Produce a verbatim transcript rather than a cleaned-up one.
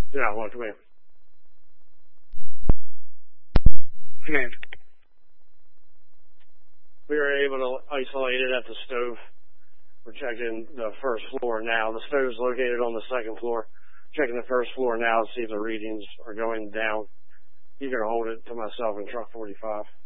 Yeah, well, come in. Come in. We were able to isolate it at the stove. We're checking the first floor now. The stove is located on the second floor. Checking the first floor now to see if the readings are going down. You can hold it to myself in truck forty-five.